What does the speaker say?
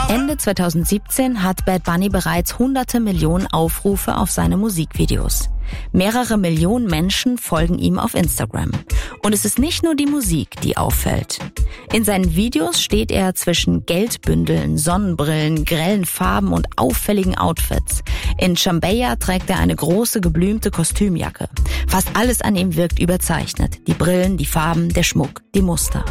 Ende 2017 hat Bad Bunny bereits hunderte Millionen Aufrufe auf seine Musikvideos. Mehrere Millionen Menschen folgen ihm auf Instagram. Und es ist nicht nur die Musik, die auffällt. In seinen Videos steht er zwischen Geldbündeln, Sonnenbrillen, grellen Farben und auffälligen Outfits. In Chambea trägt er eine große geblümte Kostümjacke. Fast alles an ihm wirkt überzeichnet. Die Brillen, die Farben, der Schmuck, die Muster.